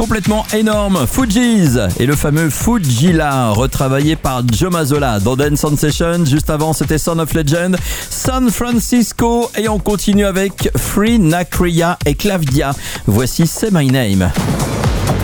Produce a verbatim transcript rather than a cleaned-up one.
complètement énorme. Fugees et le fameux Fujila, retravaillé par Joe Mazzola dans Dance on Session. Juste avant, c'était Son of Legend, San Francisco, et on continue avec Free Nakria et Clavdia. Voici Say My Name.